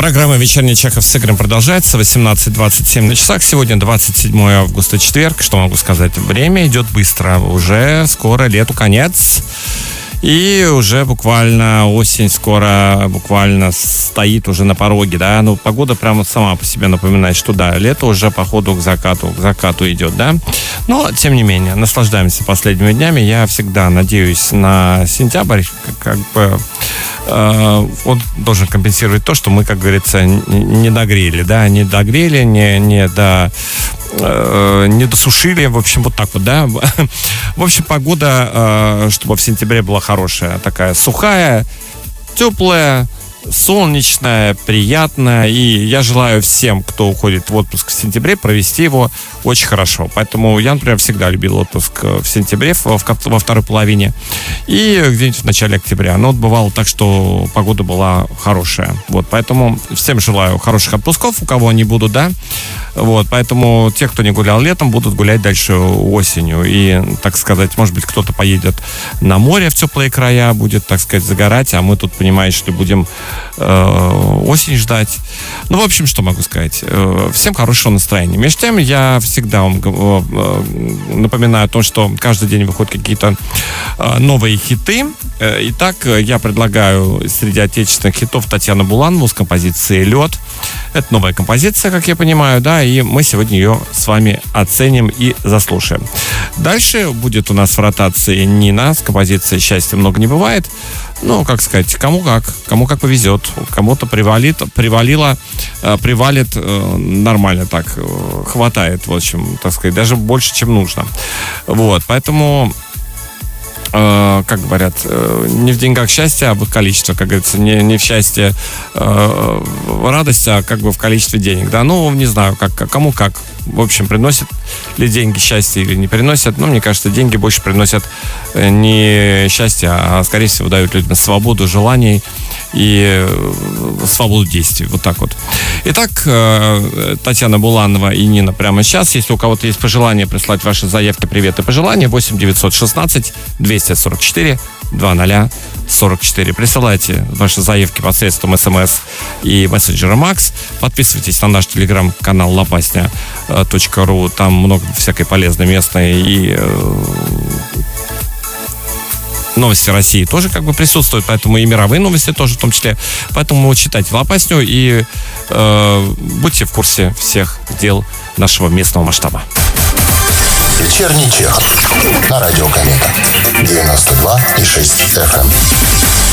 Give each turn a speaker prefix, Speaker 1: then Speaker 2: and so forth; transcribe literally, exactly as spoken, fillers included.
Speaker 1: Программа «Вечерний Чехов» с Игорем продолжается. восемнадцать двадцать семь на часах. Сегодня двадцать седьмое августа, четверг. Что могу сказать? Время идет быстро. Уже скоро лету конец. И уже буквально осень скоро буквально стоит уже на пороге, да. Ну, погода прямо сама по себе напоминает, что да, лето уже по ходу к закату, к закату идет, да. Но, тем не менее, наслаждаемся последними днями. Я всегда надеюсь на сентябрь, как, как бы э, он должен компенсировать то, что мы, как говорится, не догрели, да, не догрели, не, не до... не досушили, в общем, вот так вот, да. В общем, погода, чтобы в сентябре была хорошая, такая сухая, теплая, солнечная, приятная. И я желаю всем, кто уходит в отпуск в сентябре, провести его очень хорошо. Поэтому я, например, всегда любил отпуск в сентябре, во второй половине и где-нибудь в начале октября. Но вот бывало так, что погода была хорошая. Вот, поэтому всем желаю хороших отпусков, у кого они будут, да. Вот, поэтому те, кто не гулял летом, будут гулять дальше осенью. И, так сказать, может быть, кто-то поедет на море в теплые края, будет, так сказать, загорать, а мы тут, понимаешь, что будем э, осень ждать. Ну, в общем, что могу сказать? Э, всем хорошего настроения. Между тем, я всегда вам э, напоминаю о том, что каждый день выходят какие-то э, новые хиты. Э, итак, я предлагаю среди отечественных хитов Татьяну Буланову с композицией «Лед». Это новая композиция, как я понимаю, да, и мы сегодня ее с вами оценим и заслушаем. Дальше будет у нас в ротации Нина с композицией «Счастья много не бывает». Ну, как сказать, кому как, кому как повезет. Кому-то привалит, привалило, э, привалит э, нормально так, э, хватает, в общем, так сказать, даже больше, чем нужно. Вот, поэтому... как говорят, не в деньгах счастье, а в их количестве, как говорится, не, не в счастье э, радость, а как бы в количестве денег, да, ну, не знаю, как, кому как, в общем, приносят ли деньги счастье или не приносят, но мне кажется, деньги больше приносят не счастье, а, скорее всего, дают людям свободу желаний и свободу действий, вот так вот. Итак, Татьяна Буланова и Нина прямо сейчас. Если у кого-то есть пожелания, прислать ваши заявки, привет и пожелания, восемь девятьсот шестнадцать двести сорок четыре двадцать сорок четыре. Присылайте ваши заявки посредством смс и мессенджера Макс. Подписывайтесь на наш телеграм-канал лопасня точка ру. Там много всякой полезной местной и новости России тоже как бы присутствуют, поэтому и мировые новости тоже в том числе. Поэтому читайте Лопасню и э, будьте в курсе всех дел нашего местного масштаба.
Speaker 2: Вечерний Чехов на радио Комета девяносто два и шесть эф эм.